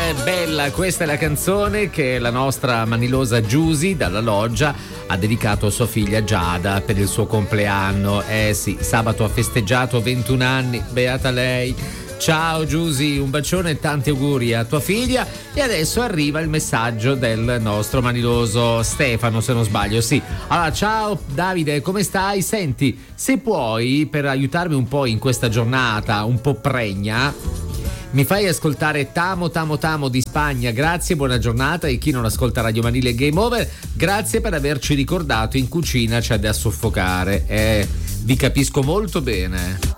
Bella, questa è la canzone che la nostra manilosa Giusy dalla Loggia ha dedicato a sua figlia Giada per il suo compleanno. Sì, sabato ha festeggiato 21 anni, beata lei. Ciao Giusy, un bacione e tanti auguri a tua figlia. E adesso arriva il messaggio del nostro maniloso Stefano, se non sbaglio. Sì, allora ciao Davide, come stai? Senti, se puoi, per aiutarmi un po' in questa giornata un po' pregna, mi fai ascoltare Tamo Tamo Tamo di Spagna. Grazie, buona giornata. E chi non ascolta Radio Manile Game Over, grazie per averci ricordato in cucina c'è da soffocare. Vi capisco molto bene.